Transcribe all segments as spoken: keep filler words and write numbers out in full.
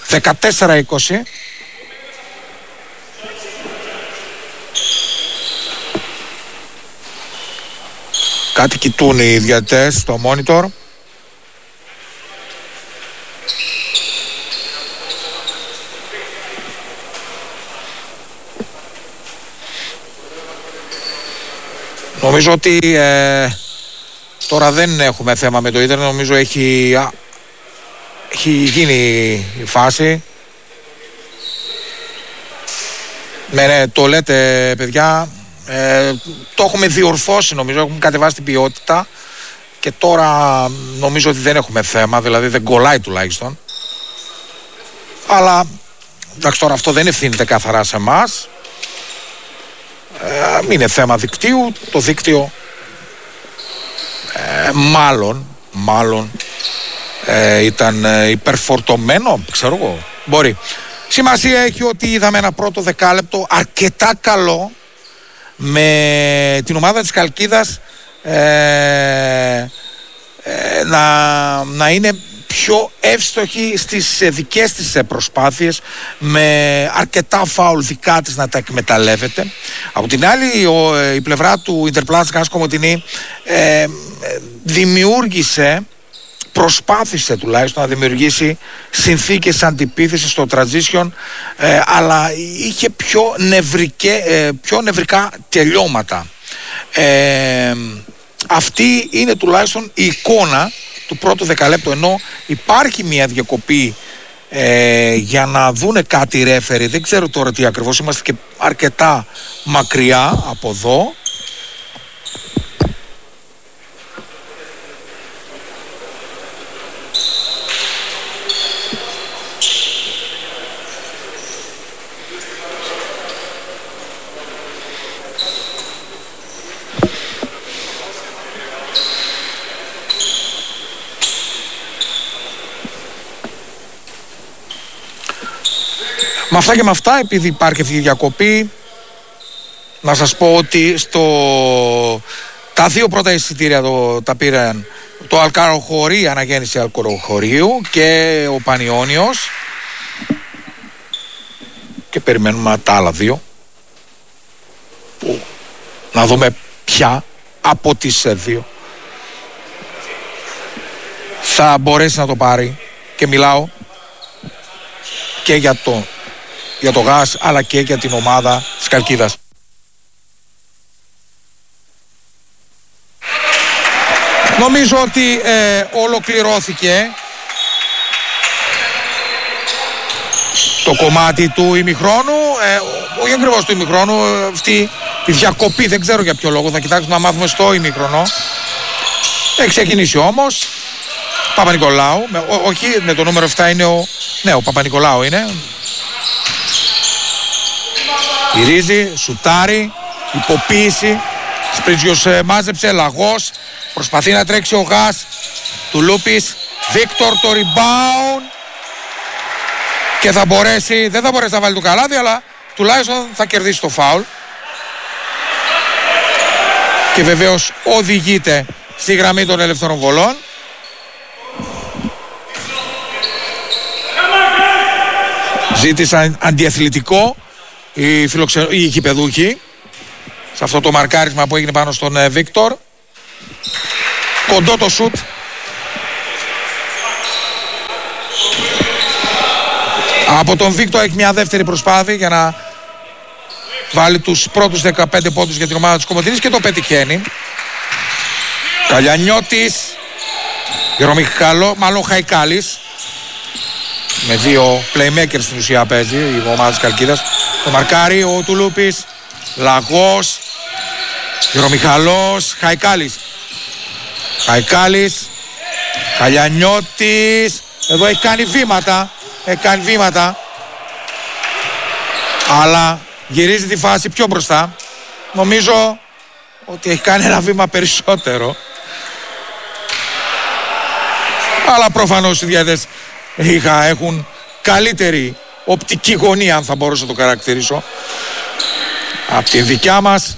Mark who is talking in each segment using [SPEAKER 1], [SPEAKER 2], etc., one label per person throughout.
[SPEAKER 1] δεκατέσσερα είκοσι. Κάτι κοιτούν οι διαιτητές στο monitor. Νομίζω ότι ε, τώρα δεν έχουμε θέμα με το ίντερνετ. Νομίζω έχει, α, έχει γίνει η φάση. Ναι, ναι, το λέτε παιδιά. Ε, το έχουμε διορθώσει, νομίζω. Έχουμε κατεβάσει την ποιότητα. Και τώρα νομίζω ότι δεν έχουμε θέμα. Δηλαδή δεν κολλάει τουλάχιστον. Αλλά εντάξει, τώρα αυτό δεν ευθύνεται καθαρά σε εμάς. Ε, είναι θέμα δικτύου. Το δίκτυο ε, μάλλον μάλλον ε, ήταν ε, υπερφορτωμένο, ξέρω εγώ, μπορεί. Σημασία έχει ότι είδαμε ένα πρώτο δεκάλεπτο αρκετά καλό με την ομάδα της Χαλκίδας ε, ε, να, να είναι πιο εύστοχη στις δικές της προσπάθειες, με αρκετά φάουλ δικά της να τα εκμεταλλεύεται. Από την άλλη ο, η πλευρά του Ιντερπλάσ Γκάς Κομοτηνή ε, δημιούργησε, προσπάθησε τουλάχιστον να δημιουργήσει συνθήκες αντιπίθεσης στο transition, ε, αλλά είχε πιο, νευρικέ, ε, πιο νευρικά τελειώματα. Ε, αυτή είναι τουλάχιστον η εικόνα του πρώτου δεκαλέπτου, ενώ υπάρχει μια διακοπή ε, για να δούνε κάτι ρέφερι. Δεν ξέρω τώρα τι ακριβώς, είμαστε και αρκετά μακριά από εδώ. Με αυτά και με αυτά, επειδή υπάρχει αυτή η διακοπή, να σας πω ότι στο... τα δύο πρώτα εισιτήρια το... τα πήραν το Αλκαροχωρί, αναγέννηση Αλκαροχωρίου, και ο Πανιώνιος, και περιμένουμε τα άλλα δύο που... να δούμε ποια από τις δύο θα μπορέσει να το πάρει. Και μιλάω και για το για το ΓΑΣ αλλά και για την ομάδα της Χαλκίδας. Νομίζω ότι ε, ολοκληρώθηκε το κομμάτι του ημιχρόνου, ε, όχι ακριβώς του ημιχρόνου, αυτή η διακοπή, δεν ξέρω για ποιο λόγο, θα κοιτάξουμε να μάθουμε στο ημιχρονό. Έχει ξεκινήσει όμως Παπα-Νικολάου, με, ό, όχι με το νούμερο επτά είναι ο, ναι, ο Παπα-Νικολάου είναι. Γυρίζει, σουτάρει, υποποίηση. Σπρίτζιος ε, μάζεψε, Λαγός. Προσπαθεί να τρέξει ο Γας. Του Λούπης. Βίκτορ το rebound. Και θα μπορέσει, δεν θα μπορέσει να βάλει το καλάδι, αλλά τουλάχιστον θα κερδίσει το φάουλ. Και βεβαίως οδηγείται στη γραμμή των ελευθερών βολών. Ζήτησαν αντιαθλητικό οι, φιλοξε... οι γηπεδούχοι σε αυτό το μαρκάρισμα που έγινε πάνω στον ε, Βίκτορ. Κοντό το σουτ. Από τον Βίκτορ έχει μια δεύτερη προσπάθεια για να βάλει τους πρώτους δεκαπέντε πόντους για την ομάδα της Κομοτηνής και το πετυχαίνει. Καλιανιώτης, Γερομιχαλό, μάλλον Χαϊκάλης, με δύο playmakers στην ουσία παίζει η ομάδα της Χαλκίδας. Το μαρκάρει ο Τουλούπης, Λαγός, Γερομιχαλός, Χαϊκάλης. Χαϊκάλης, Καλιανιώτης, εδώ έχει κάνει βήματα, έχει κάνει βήματα, αλλά γυρίζει τη φάση πιο μπροστά. Νομίζω ότι έχει κάνει ένα βήμα περισσότερο, αλλά προφανώς οι διαιτητές είχα, έχουν καλύτερη οπτική γωνία, αν θα μπορούσα να το χαρακτηρίσω, από την δικιά μας,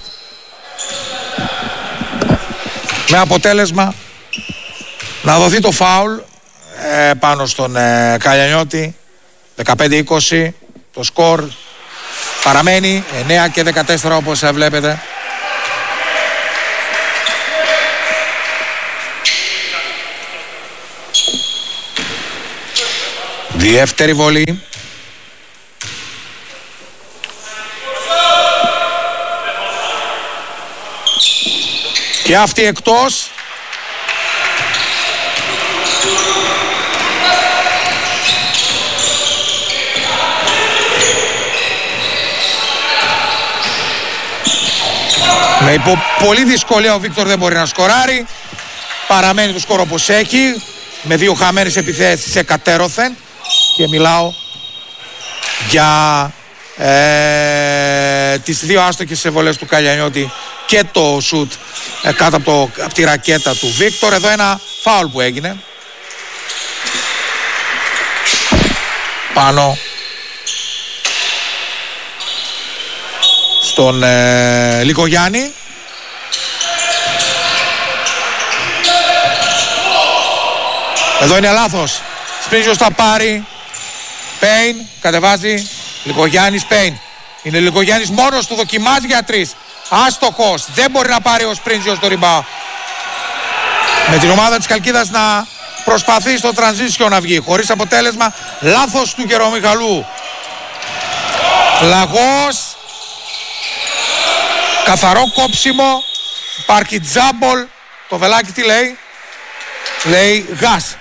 [SPEAKER 1] με αποτέλεσμα να δοθεί το φάουλ ε, πάνω στον ε, Καλιανιώτη. δεκαπέντε είκοσι το σκορ παραμένει, εννέα και δεκατέσσερα όπως βλέπετε. Δεύτερη βολή. Και αυτή εκτός. Με υπό πολύ δυσκολία ο Βίκτορ δεν μπορεί να σκοράρει. Παραμένει το σκορ όπως έχει, με δύο χαμένες επιθέσεις εκατέρωθεν. Και μιλάω για ε, τις δύο άστοχες βολές του Καλιανιώτη και το σουτ ε, κάτω από, το, από τη ρακέτα του Βίκτορ. Εδώ ένα φάουλ που έγινε πάνω στον ε, Λικογιάννη. Εδώ είναι λάθος. Σπρίζος θα πάρει. Πέιν κατεβάζει. Λικογιάννης, Πέιν. Είναι Λικογιάννης μόνος του, δοκιμάζει για τρεις. Άστοχος. Δεν μπορεί να πάρει ο Σπρίζος το ριμπά. Με την ομάδα της Χαλκίδας να προσπαθεί στο transition να βγει. Χωρίς αποτέλεσμα. Λάθος του Γερομιχαλού. Λαγός. Καθαρό κόψιμο. Υπάρχει τζάμπολ. Το βελάκι τι λέει? Λέει γας.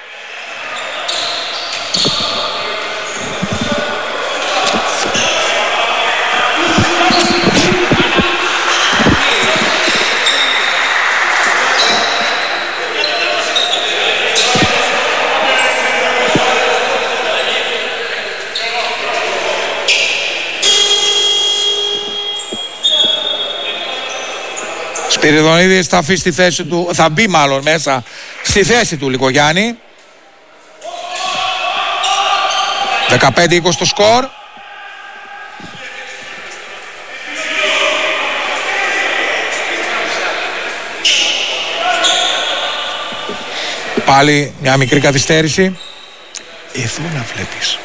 [SPEAKER 1] Σπυριδονίδης θα αφήσει στη θέση του, θα μπει μάλλον μέσα στη θέση του Λικογιάννη. δεκαπέντε είκοσι το σκορ. Πάλι μια μικρή καθυστέρηση. Εδώ να βλέπεις.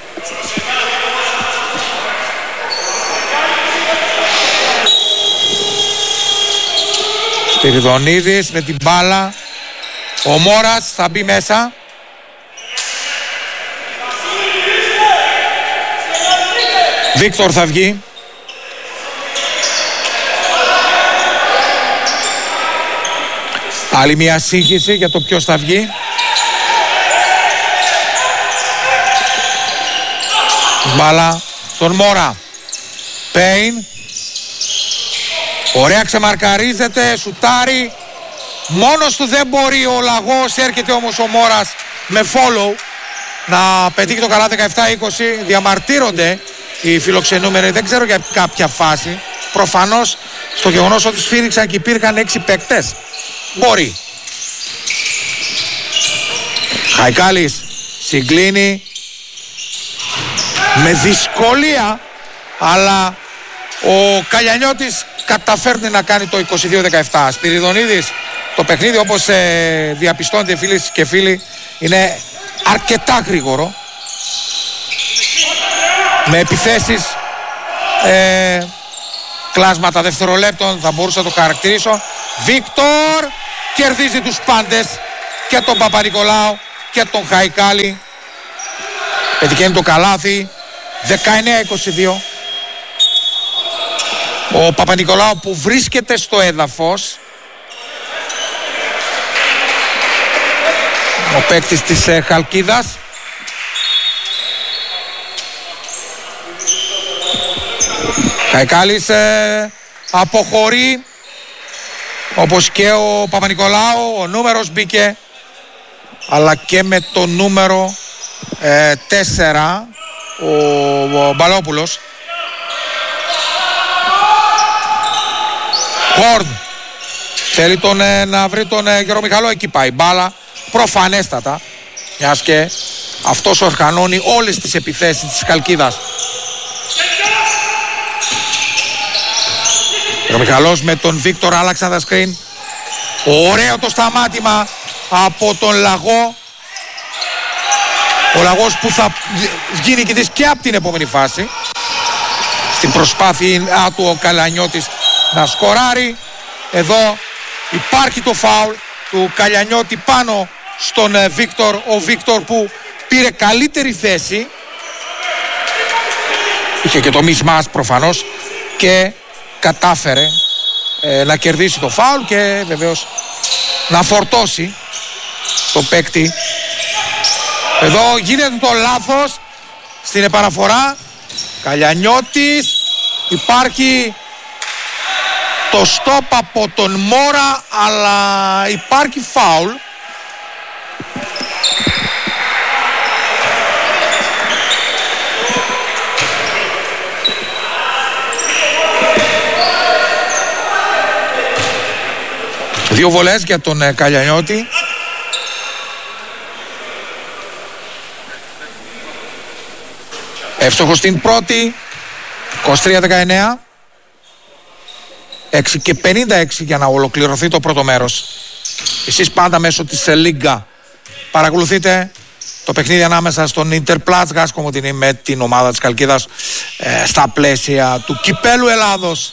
[SPEAKER 1] Σπυριδονίδης με την μπάλα. Ο Μόρας θα μπει μέσα. Βίκτορ θα βγει. Άλλη μια σύγχυση για το ποιος θα βγει. Μπάλα στον Μόρα. Πέιν. Ωραία, ξεμαρκαρίζεται, σουτάρει. Μόνος του δεν μπορεί ο Λαγός. Έρχεται όμως ο Μόρας με follow να πετύχει το καλά. Δεκαεπτά είκοσι. Διαμαρτύρονται οι φιλοξενούμενοι. Δεν ξέρω για κάποια φάση. Προφανώς στο γεγονός ότι σφύριξαν και υπήρχαν έξι παίκτες. Μπορεί. Χαϊκάλης συγκλίνει με δυσκολία, αλλά ο Καλιανιώτης καταφέρνει να κάνει το είκοσι δύο δεκαεπτά. Σπυριδονίδης, το παιχνίδι όπως ε, διαπιστώνετε φίλες και φίλοι είναι αρκετά γρήγορο, με επιθέσεις ε, κλάσματα δευτερολέπτων θα μπορούσα να το χαρακτηρίσω. Βίκτορ κερδίζει τους πάντες, και τον Παπα-Νικολάου και τον Χαϊκάλη. Πετυχαίνει το καλάθι. Δεκαεννέα είκοσι δύο. Ο Παπα-Νικολάου που βρίσκεται στο έδαφος, ο παίκτης της ε, Χαλκίδας. Χαϊκάλης ε, αποχωρεί, όπως και ο Παπα-Νικολάου. Ο νούμερος μπήκε, αλλά και με το νούμερο ε, τέσσερα ο, ο Μπαλόπουλος. Χόρν θέλει τον, ε, να βρει τον ε, Γερομιχαλό. Εκεί πάει μπάλα προφανέστατα, μιας και αυτός οργανώνει όλες τις επιθέσεις της Χαλκίδας. Γερομιχαλός με τον Βίκτορ άλλαξαν τα screen. Ωραίο το σταμάτημα από τον Λαγό. Ο Λαγός που θα βγει νικητής και από την επόμενη φάση. Στην προσπάθεια του ο Καλιανιώτης να σκοράρει. Εδώ υπάρχει το φάουλ του Καλιανιώτη πάνω στον Βίκτορ. Ο Βίκτορ που πήρε καλύτερη θέση. Είχε και το μισμάς προφανώς και κατάφερε ε, να κερδίσει το φάουλ και βεβαίως να φορτώσει το παίκτη. Εδώ γίνεται το λάθος στην επαναφορά. Καλιανιώτης, υπάρχει το στόπ από τον Μόρα, αλλά υπάρχει φάουλ. Δύο βολές για τον ε, Καλιανιώτη. Εύστοχος στην πρώτη, είκοσι τρία δεκαεννέα. έξι και πενήντα έξι για να ολοκληρωθεί το πρώτο μέρος. Εσείς πάντα μέσω της Λίγκα παρακολουθείτε το παιχνίδι ανάμεσα στον Interplats Gas Κομοτηνή με την ομάδα της Χαλκίδας ε, στα πλαίσια του Κυπέλου Ελλάδος.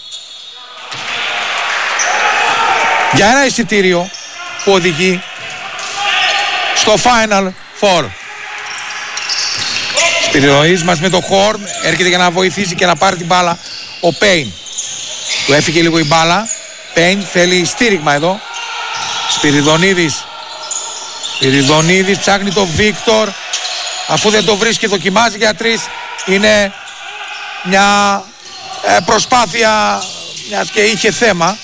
[SPEAKER 1] Για ένα εισιτήριο που οδηγεί στο Final Four. Σπυριδονίδης μαζί με το Χόρν έρχεται για να βοηθήσει και να πάρει την μπάλα ο Πέιν. Του έφυγε λίγο η μπάλα. Πέιν θέλει στήριγμα εδώ. Σπυριδονίδης. Σπυριδονίδης ψάχνει το Βίκτορ. Αφού δεν το βρίσκει δοκιμάζει για τρεις. Είναι μια ε, προσπάθεια, μιας και είχε θέμα.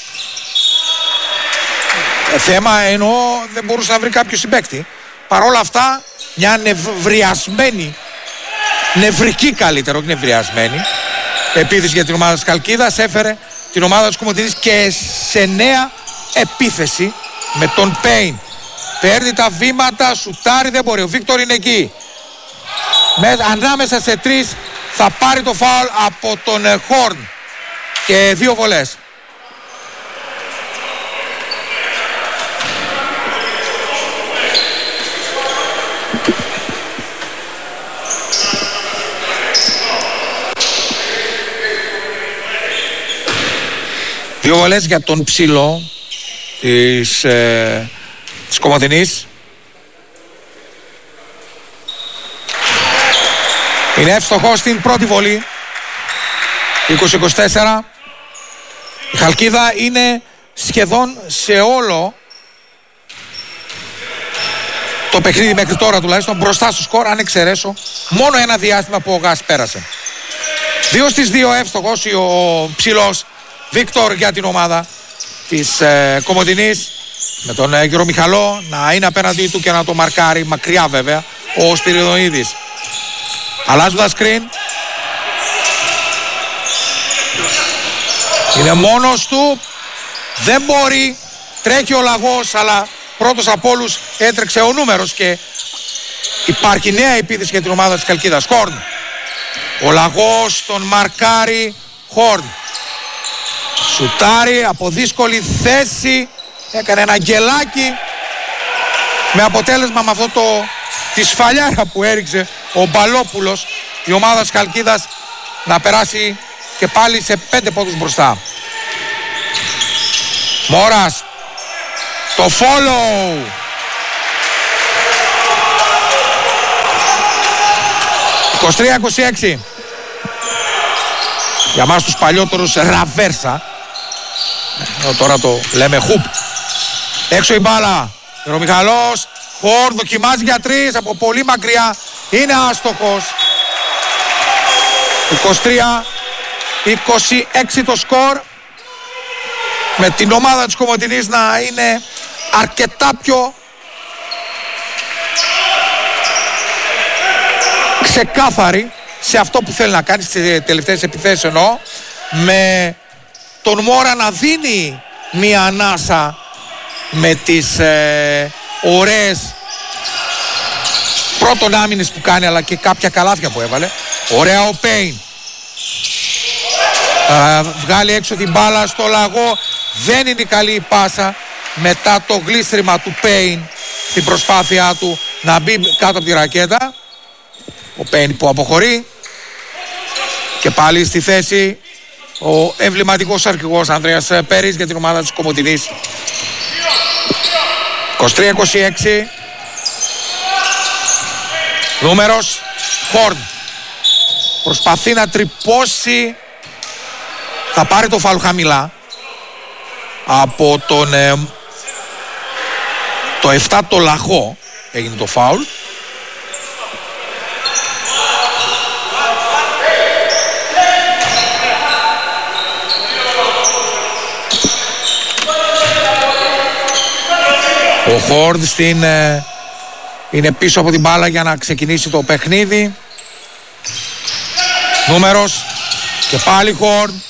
[SPEAKER 1] Ε, θέμα εννοώ δεν μπορούσε να βρει κάποιο συμπαίκτη. Παρ' όλα αυτά μια νευριασμένη, νευρική καλύτερο, όχι νευριασμένη επίθεση για την ομάδα της Χαλκίδας έφερε την ομάδα της Κομοτηνής και σε νέα επίθεση με τον Πέιν. Παίρνει τα βήματα, σουτάρει, δεν μπορεί. Ο Βίκτορ είναι εκεί. Με, ανάμεσα σε τρεις θα πάρει το φάουλ από τον ε, Χόρν. Και δύο βολές. Δύο βολές για τον ψηλό της, ε, της Κομοτηνής. Είναι εύστοχος στην πρώτη βολή. είκοσι είκοσι τέσσερα. Η Χαλκίδα είναι σχεδόν σε όλο το παιχνίδι μέχρι τώρα τουλάχιστον μπροστά στο σκορ, αν εξαιρέσω μόνο ένα διάστημα που ο Γας πέρασε. Δύο στις δύο εύστοχος ο ψηλός Βίκτορ για την ομάδα της ε, Κομοτηνής, με τον ε, Γιώργο Μιχαλό να είναι απέναντί του και να το μαρκάρει μακριά βέβαια ο Σπυριδονίδης. Αλλάζουν τα screen. Είναι μόνος του, δεν μπορεί, τρέχει ο Λαγός, αλλά πρώτος από όλους έτρεξε ο νούμερος και υπάρχει νέα επίθεση για την ομάδα της Χαλκίδας. Χόρν. Ο Λαγός τον μαρκάρει. Χόρν. Σουτάρει από δύσκολη θέση. Έκανε ένα γκελάκι. Με αποτέλεσμα με αυτό το τη σφαλιάρα που έριξε ο Μπαλόπουλος η ομάδα της Χαλκίδας να περάσει και πάλι σε πέντε πόντους μπροστά. Μόρας. Το follow. είκοσι τρία είκοσι έξι. Για μας τους παλιότερους ραβέρσα. Εδώ τώρα το λέμε χουπ. Έξω η μπάλα. Ο Μιχαλός. Χόρ δοκιμάζει για τρεις από πολύ μακριά. Είναι άστοχος. είκοσι τρία είκοσι έξι το σκορ. Με την ομάδα της Κομοτηνής να είναι αρκετά πιο ξεκάθαρη σε αυτό που θέλει να κάνει στις τελευταίες επιθέσεις, εννοώ, με τον Μόρα να δίνει μία ανάσα με τις ε, ωραίες πρώτον άμυνες που κάνει, αλλά και κάποια καλάθια που έβαλε. Ωραία ο Πέιν. Θα βγάλει έξω την μπάλα στο Λαγό. Δεν είναι καλή η πάσα μετά το γλίστριμα του Πέιν στην προσπάθειά του να μπει κάτω από τη ρακέτα. Ο Πέιν που αποχωρεί. Και πάλι στη θέση ο εμβληματικός αρχηγός Ανδρέας Πέρης για την ομάδα της Κομοτηνής. είκοσι τρία είκοσι έξι. Νούμερος Χόρν. Προσπαθεί να τρυπώσει. Θα πάρει το φάουλ χαμηλά από τον ε, το επτά το Λαχό έγινε το φάουλ. Ο Χόρν στην, ε, είναι πίσω από την μπάλα για να ξεκινήσει το παιχνίδι. Νούμερος και πάλι Χόρν.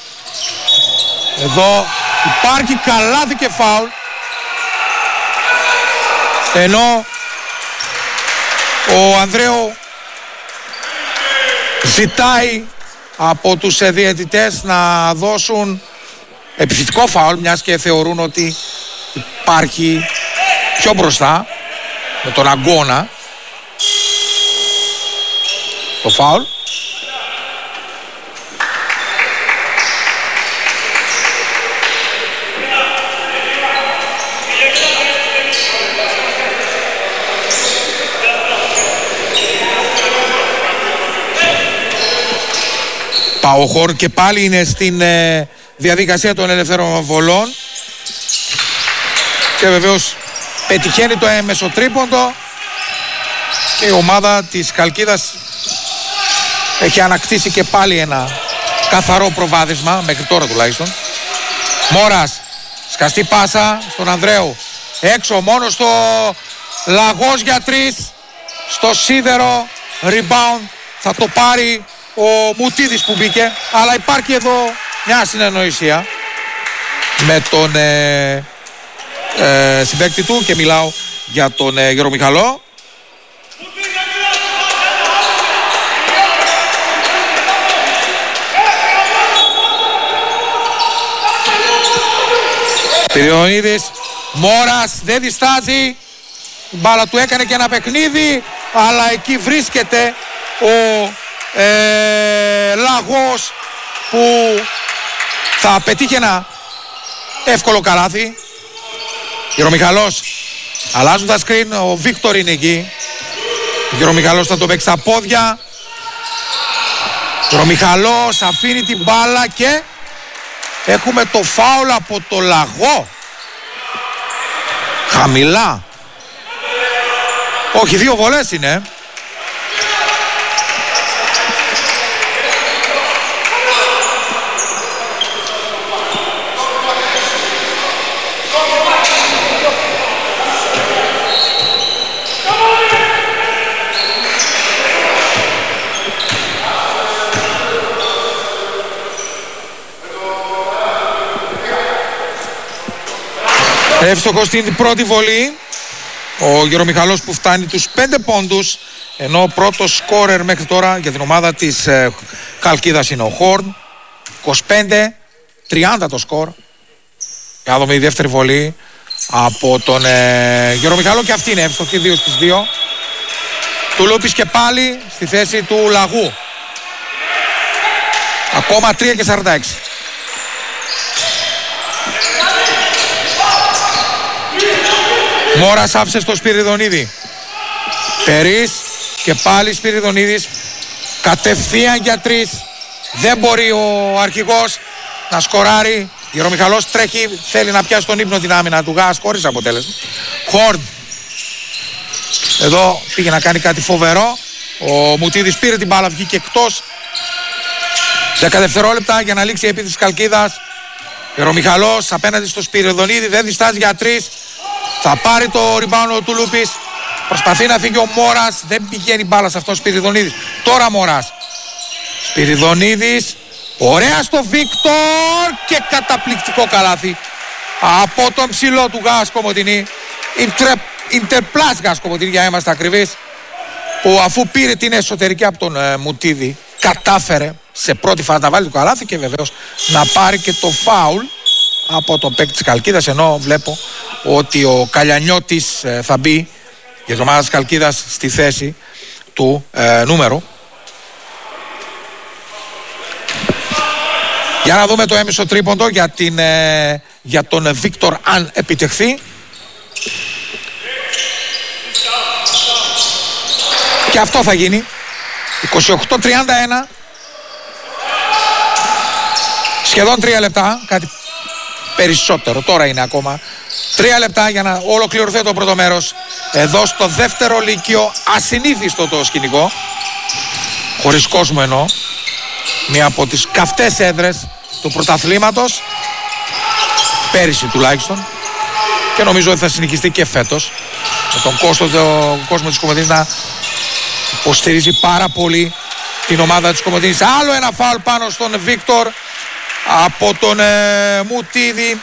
[SPEAKER 1] Εδώ υπάρχει καλάθι και φάουλ. Ενώ ο Ανδρέου ζητάει από τους διαιτητές να δώσουν επιθετικό φάουλ, μιας και θεωρούν ότι υπάρχει πιο μπροστά με τον αγώνα το φάουλ. Παοχόρ και πάλι είναι στην ε, διαδικασία των ελευθέρων βολών και βεβαίως πετυχαίνει το έμεσο τρίποντο και η ομάδα της Χαλκίδας έχει ανακτήσει και πάλι ένα καθαρό προβάδισμα μέχρι τώρα τουλάχιστον. Μόρας, σκαστή πάσα στον Ανδρέου, έξω μόνο στο Λαγός για τρεις, στο σίδερο, rebound θα το πάρει ο Μουτίδης που μπήκε, αλλά υπάρχει εδώ μια συνεννοησία με τον ε, ε, συμπαίκτη του και μιλάω για τον ε, Γερομιχαλό. Πυριονίδης, Μόρας δεν διστάζει, η μπάλα του έκανε και ένα παιχνίδι, αλλά εκεί βρίσκεται ο Ε, Λαγός που θα πετύχει ένα εύκολο καλάθι. Γερομιχαλός, αλλάζουν τα σκριν, ο Βίκτορ είναι εκεί. Ο Γερομιχαλός θα το παίξει στα πόδια. Γερομιχαλός αφήνει την μπάλα και έχουμε το φάουλ από το Λαγό. Χαμηλά. Όχι, δύο βολές είναι. Εύστοχος στην πρώτη βολή ο Γερομιχαλός που φτάνει τους πέντε πόντους, ενώ ο πρώτος σκόρερ μέχρι τώρα για την ομάδα της ε, Χαλκίδας είναι ο Χόρν. είκοσι πέντε τριάντα το σκορ. Για να δούμε η δεύτερη βολή από τον ε, Γερομιχαλό και αυτή είναι εύστοχη, δύο στις δύο. Τουλούπης και πάλι στη θέση του Λαγού. Ακόμα τρία και σαράντα έξι. Μόρας άφησε στο Σπυριδονίδη. Περίς και πάλι Σπυριδονίδης. Κατευθείαν για τρεις. Δεν μπορεί ο αρχηγός να σκοράρει. Γερομιχαλός τρέχει, θέλει να πιάσει τον ύπνο την άμυνα του Γάς χωρίς αποτέλεσμα. Χόρν. Εδώ πήγε να κάνει κάτι φοβερό. Ο Μουτίδης πήρε την μπάλα, βγήκε εκτός. δέκα δευτερόλεπτα για να λήξει η επίθεση της Χαλκίδας. Γερομιχαλός απέναντι στο Σπυριδονίδη, δεν διστάζει για τρεις. Θα πάρει το rebound ο Τουλούπης. Προσπαθεί να φύγει ο Μόρας. Δεν πηγαίνει μπάλα σε αυτό ο Σπυριδονίδης. Τώρα Μόρας. Σπυριδονίδης. Ωραία στο Βίκτορ. Και καταπληκτικό καλάθι από τον ψηλό του Γάς Κομοτηνή. Ιντερπλάς Γάς Κομοτηνή για να είμαστε ακριβείς. Που αφού πήρε την εσωτερική από τον ε, Μουτίδη, κατάφερε σε πρώτη φάση να βάλει το καλάθι και βεβαίως να πάρει και το φάουλ από τον παίκτη της Χαλκίδας, ενώ βλέπω ότι ο Καλιανιώτης ε, θα μπει για την ομάδα της Χαλκίδας στη θέση του ε, νούμερου. Για να δούμε το έμεσο τρίποντο για, την, ε, για τον Βίκτορ αν επιτευχθεί. Και αυτό θα γίνει. είκοσι οκτώ τριάντα ένα. Σχεδόν τρία λεπτά. Κάτι περισσότερο. Τώρα είναι ακόμα. Τρία λεπτά για να ολοκληρωθεί το πρώτο μέρος. Εδώ στο δεύτερο λύκειο. Ασυνήθιστο το σκηνικό. Χωρίς κόσμο εννοώ. Μία από τις καυτές έδρες του πρωταθλήματος. Πέρυσι τουλάχιστον. Και νομίζω ότι θα συνεχιστεί και φέτος. Με τον κόστο, το κόσμο της Κομωτινής να υποστηρίζει πάρα πολύ την ομάδα της Κομωτινής. Άλλο ένα φάουλ πάνω στον Βίκτορ από τον ε, Μουτίδη.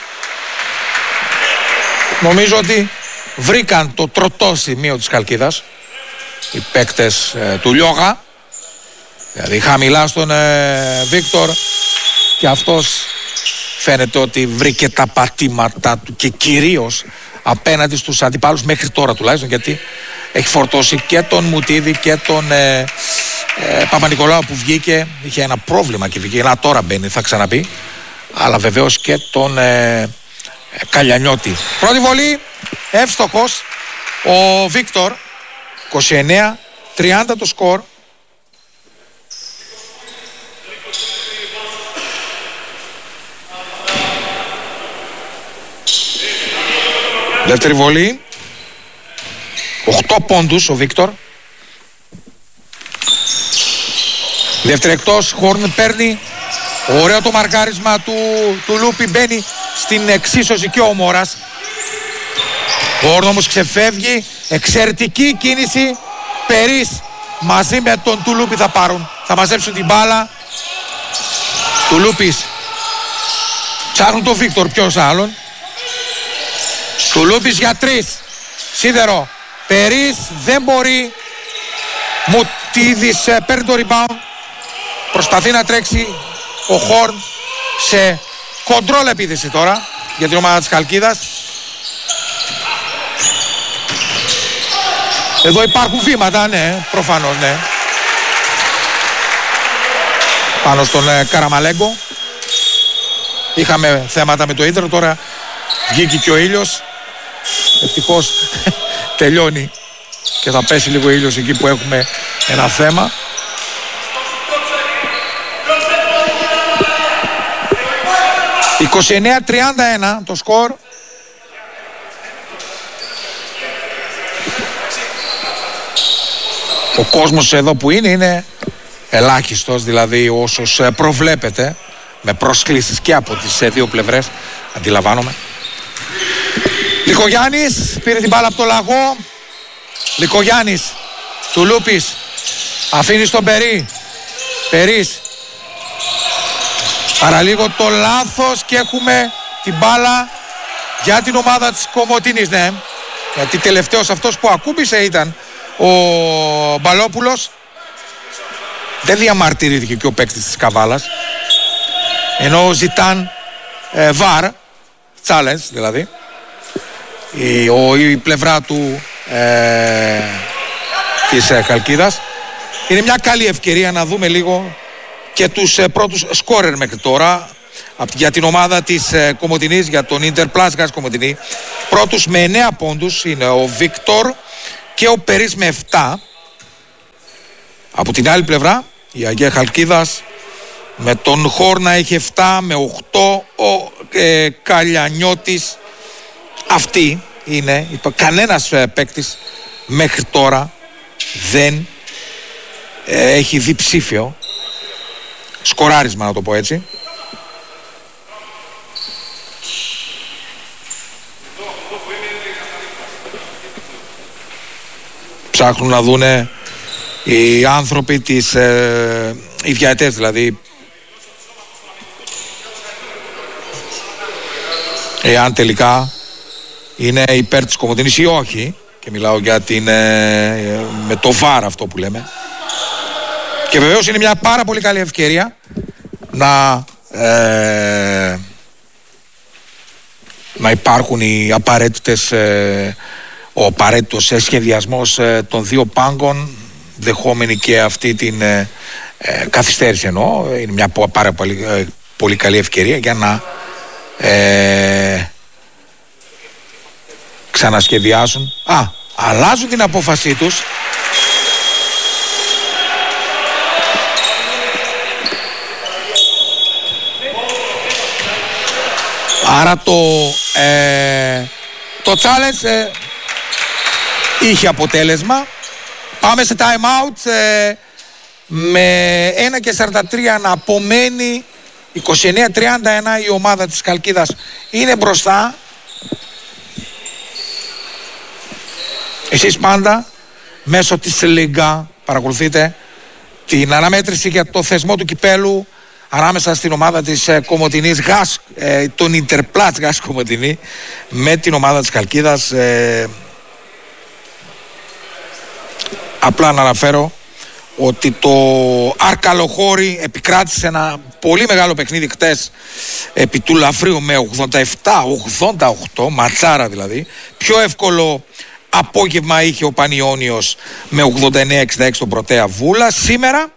[SPEAKER 1] Νομίζω ότι βρήκαν το τροτό σημείο της Χαλκίδας οι παίκτες ε, του Λιόγα. Δηλαδή χαμηλά στον ε, Βίκτορ και αυτός φαίνεται ότι βρήκε τα πατήματά του και κυρίως απέναντι στους αντιπάλους μέχρι τώρα τουλάχιστον, γιατί έχει φορτώσει και τον Μουτίδη και τον ε, ε, Παπα-Νικολάου που βγήκε, είχε ένα πρόβλημα και βγήκε, ένα τώρα μπαίνει θα ξαναπεί, αλλά βεβαίως και τον ε, ε, Καλιανιώτη. Πρώτη βολή, εύστοχος ο Βίκτορ. είκοσι εννέα τριάντα το σκορ. Δεύτερη βολή, οκτώ πόντους ο Βίκτορ. Δεύτερη εκτός, Χόρν παίρνει. Ωραίο το μαρκάρισμα του, του Λούπι, μπαίνει στην εξίσωση και ο Μόρας. Ο Χόρν όμως ξεφεύγει, εξαιρετική κίνηση. Περίς μαζί με τον Τουλούπι θα πάρουν, θα μαζέψουν την μπάλα. Τουλούπις ψάχνουν τον Βίκτορ, ποιος άλλον. Τουλούπις για τρεις. Σίδερο. Περίς δεν μπορεί. Μουτίδης παίρνει το rebound. Προσπαθεί να τρέξει ο Χόρν σε κοντρόλ επίθεση τώρα για την ομάδα της Χαλκίδας. Εδώ υπάρχουν βήματα, ναι, προφανώς, ναι. Πάνω στον ε, Καραμαλέγκο. Είχαμε θέματα με το ίντερνετ, τώρα βγήκε και ο ήλιος. Ευτυχώς τελειώνει και θα πέσει λίγο ήλιος εκεί που έχουμε ένα θέμα. είκοσι εννέα τριάντα ένα το σκορ. Ο κόσμος εδώ που είναι είναι ελάχιστος, δηλαδή όσος προβλέπεται, με προσκλήσεις και από τις δύο πλευρές, αντιλαμβάνομαι. Λυκογιάννης πήρε την μπάλα από το λαγό. Λυκογιάννης, Τουλούπης αφήνει στον Περί. Περίς παραλίγο το λάθος και έχουμε την μπάλα για την ομάδα της Κομωτινής, ναι. Γιατί τελευταίος αυτός που ακούμπησε ήταν ο Μπαλόπουλος. Δεν διαμαρτυρήθηκε και ο παίκτης της Καβάλας, ενώ ζητάν ε, βαρ, challenge δηλαδή. Η, ο, η πλευρά του ε, της ε, Χαλκίδας. Είναι μια καλή ευκαιρία να δούμε λίγο και τους ε, πρώτους σκόρερ μέχρι τώρα για την ομάδα της ε, Κομωτινής, για τον Ιντερπλάς Γκάς Κομωτινή. Πρώτους με εννέα πόντους είναι ο Βίκτορ και ο Περίς με επτά. Από την άλλη πλευρά η Αγία Χαλκίδας με τον Χόρνα έχει επτά, με οκτώ ο ε, Καλιανιώτης. Αυτή είναι, κανένας ε, παίκτης μέχρι τώρα δεν ε, έχει διψήφιο σκοράρισμα, να το πω έτσι. Ψάχνουν να δούνε οι άνθρωποι της ε, οι διαετές δηλαδή, εάν τελικά είναι υπέρ της Κομωτινής ή όχι, και μιλάω για την ε, με το βαρ αυτό που λέμε. Και βεβαίως είναι μια πάρα πολύ καλή ευκαιρία να ε, να υπάρχουν οι απαραίτητες ε, ο απαραίτητος σχεδιασμός ε, των δύο πάγκων δεχόμενοι και αυτή την ε, ε, καθυστέρηση, εννοώ. Είναι μια πάρα πολύ, ε, πολύ καλή ευκαιρία για να ε, ξανασχεδιάσουν. Α, αλλάζουν την απόφασή τους. Άρα το, ε, το challenge ε, είχε αποτέλεσμα. Πάμε σε time out ε, με ένα και σαράντα τρία να απομένει. είκοσι εννέα τριάντα ένα η ομάδα της Χαλκίδας είναι μπροστά. Εσείς πάντα μέσω της Λίγκα παρακολουθείτε την αναμέτρηση για το θεσμό του κυπέλου ανάμεσα στην ομάδα της ε, Κομοτηνής Γας, ε, τον Ιντερπλάτς Γας Κομοτηνή, με την ομάδα της Χαλκίδας. Ε, απλά να αναφέρω ότι το Αρκαλοχώρι επικράτησε ένα πολύ μεγάλο παιχνίδι χτες επί του Λαφρίου με ογδόντα επτά ογδόντα οκτώ, ματσάρα δηλαδή. Πιο εύκολο απόγευμα είχε ο Πανιώνιος με ογδόντα εννέα εξήντα έξι τον Πρωτέα Βούλα. Σήμερα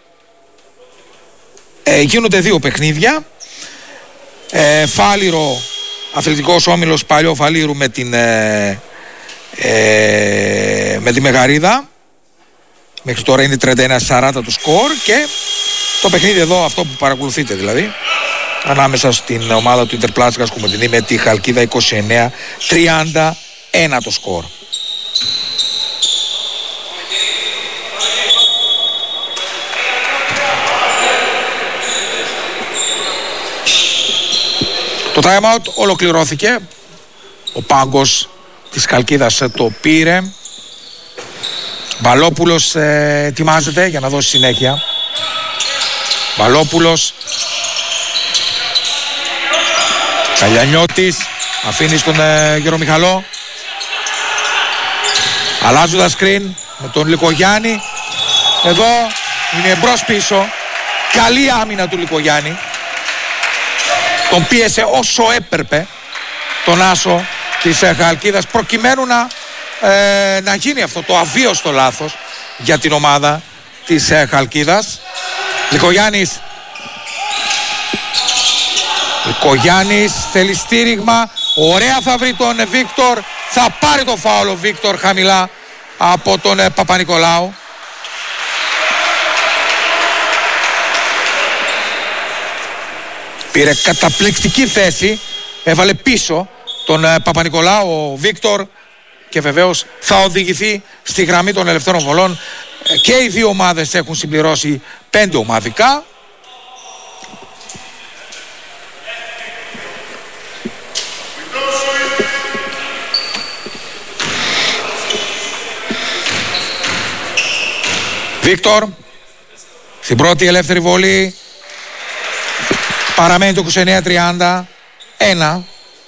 [SPEAKER 1] ε, γίνονται δύο παιχνίδια. Ε, Φάληρο, Αθλητικός Όμιλος Παλιό Φαλήρου με την, ε, ε, με τη Μεγαρίδα. Μέχρι τώρα είναι τριάντα ένα σαράντα το σκορ και το παιχνίδι εδώ, αυτό που παρακολουθείτε δηλαδή, ανάμεσα στην ομάδα του Ιντερπλάσγας Κομοτηνή με τη Χαλκίδα, είκοσι εννέα τριάντα ένα το σκορ. Το time out ολοκληρώθηκε. Ο πάγκος της Χαλκίδας το πήρε. Μπαλόπουλος ε, ετοιμάζεται για να δώσει συνέχεια. Μπαλόπουλος. Καλιανιώτης αφήνει στον ε, Γερομιχαλό. Αλλάζουν τα σκριν με τον Λικογιάννη. Εδώ είναι μπρος πίσω. Καλή άμυνα του Λικογιάννη. Τον πίεσε όσο έπρεπε τον άσο της ε, Χαλκίδας προκειμένου να Ε, να γίνει αυτό το αβίωστο λάθος για την ομάδα της ε, Χαλκίδας. Λικογιάννης Λικογιάννης θέλει στήριγμα. Ωραία θα βρει τον ε, Βίκτορ. Θα πάρει το φάουλο Βίκτορ χαμηλά από τον ε, Παπα-Νικολάου. Πήρε καταπληκτική θέση. Έβαλε πίσω τον ε, Παπα-Νικολάου ο Βίκτορ και βεβαίως θα οδηγηθεί στη γραμμή των ελευθέρων βολών. Και οι δύο ομάδες έχουν συμπληρώσει πέντε ομαδικά. Βίκτορ στην πρώτη ελεύθερη βολή. Παραμένει το είκοσι εννέα τριάντα ένα.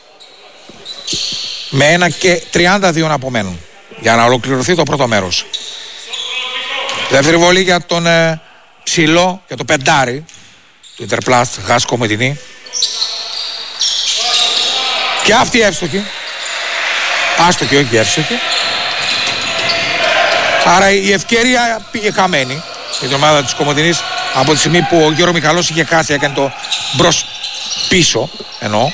[SPEAKER 1] Με ένα και τριάντα δύο να απομένουν για να ολοκληρωθεί το πρώτο μέρος. Δεύτερη βολή για τον ε, ψηλό, για το πεντάρι του Ιντερπλάστ Γας Κομοτηνή. Και αυτή εύστοχη. Άστοχη, όχι εύστοχη. Άρα η ευκαιρία πήγε χαμένη για την ομάδα της Κομοτηνής από τη στιγμή που ο Γιώργο Μιχαλός είχε χάσει, έκανε το μπρος πίσω εννοώ.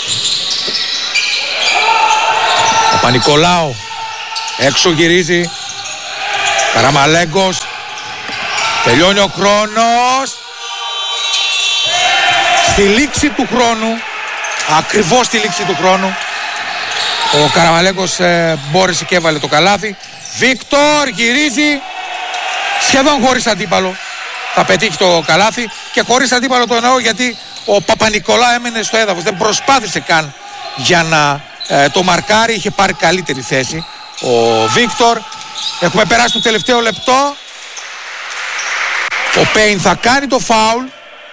[SPEAKER 1] Ο Πανικολάου έξω γυρίζει. Καραμαλέγκος. Τελειώνει ο χρόνος. Στη λήξη του χρόνου, ακριβώς στη λήξη του χρόνου, ο Καραμαλέγκος ε, μπόρεσε και έβαλε το καλάθι. Βίκτορ γυρίζει σχεδόν χωρίς αντίπαλο. Θα πετύχει το καλάθι και χωρίς αντίπαλο το εννοώ γιατί ο Παπα-Νικολάου έμενε στο έδαφος. Δεν προσπάθησε καν για να ε, το μαρκάρει. Είχε πάρει καλύτερη θέση ο Βίκτορ. Έχουμε περάσει το τελευταίο λεπτό. Ο Πέιν θα κάνει το φάουλ.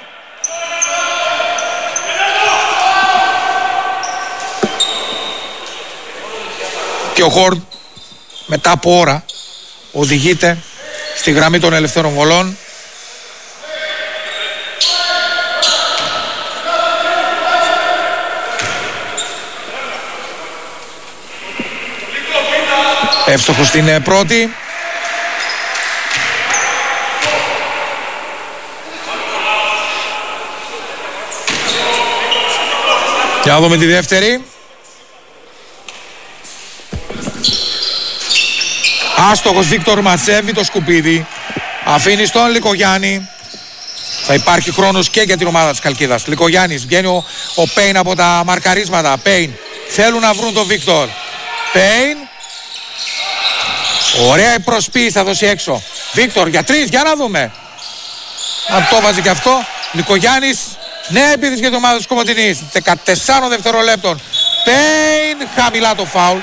[SPEAKER 1] Και ο Χόρντ μετά από ώρα οδηγείται στη γραμμή των ελευθέρων βολών. Εύστοχος στην πρώτη. Για να δούμε τη δεύτερη. Άστοχος Βίκτορ μαζεύει το σκουπίδι. Αφήνει στον Λικογιάννη. Θα υπάρχει χρόνος και για την ομάδα της Χαλκίδας. Λικογιάννης, βγαίνει ο, ο Πέιν από τα μαρκαρίσματα. Πέιν, θέλουν να βρουν τον Βίκτορ. Πέιν. Ωραία η προσποίηση, θα δώσει έξω. Βίκτορ για τρεις, για να δούμε. Αν το βάζει και αυτό. Λικογιάννης, νέα επίθεση για την ομάδα της Κομοτηνής. δεκατέσσερα δευτερολέπτων. Πέιν, χαμηλά το φάουλ.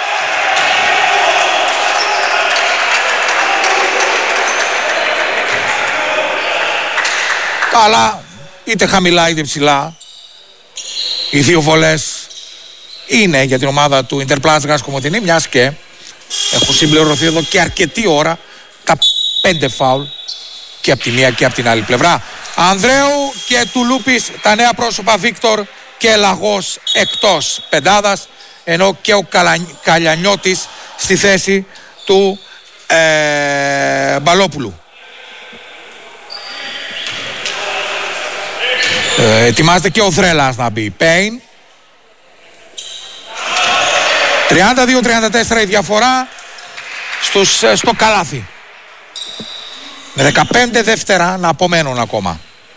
[SPEAKER 1] Αλλά είτε χαμηλά είτε ψηλά, οι δύο βολές είναι για την ομάδα του Ιντερπλάστ Γας Κομοτηνή, μιας και έχουν συμπληρωθεί εδώ και αρκετή ώρα τα πέντε φάουλ και από τη μία και από την άλλη πλευρά. Ανδρέου και Τουλούπης, τα νέα πρόσωπα Βίκτορ και Λαγός εκτός πεντάδας, ενώ και ο Καλα... Καλιανιώτης στη θέση του ε... Μπαλόπουλου. Ε, ετοιμάζεται και ο Θρέλας να μπει. Πέιν. τριάντα δύο τριάντα τέσσερα η διαφορά στους, στο καλάθι. Με δεκαπέντε δεύτερα να απομένουν ακόμα.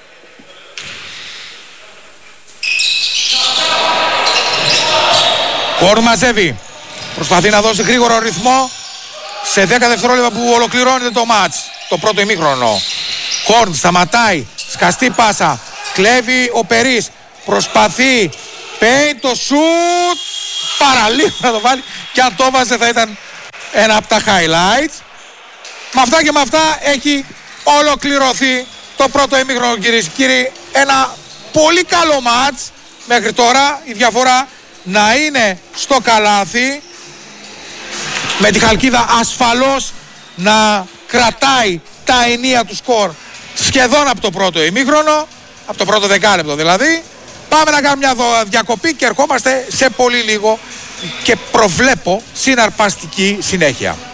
[SPEAKER 1] Κορν μαζεύει. Προσπαθεί να δώσει γρήγορο ρυθμό σε δέκα δευτερόλεπτα που ολοκληρώνεται το μάτς. Το πρώτο ημίχρονο. Κορν σταματάει. Σκαστή πάσα. Κλέβει ο Περής. Προσπαθεί. Πέιν το σουτ. Παραλίγο να το βάλει. Και αν το βάζε θα ήταν ένα από τα highlights. Με αυτά και με αυτά έχει ολοκληρωθεί το πρώτο ημίχρονο, κυρίες και κύριοι. Ένα πολύ καλό μάτς μέχρι τώρα. Η διαφορά να είναι στο καλάθι, με τη Χαλκίδα ασφαλώς να κρατάει τα ενία του σκορ σχεδόν από το πρώτο ημίχρονο, από το πρώτο δεκάλεπτο δηλαδή. Πάμε να κάνουμε μια διακοπή και ερχόμαστε σε πολύ λίγο και προβλέπω συναρπαστική συνέχεια.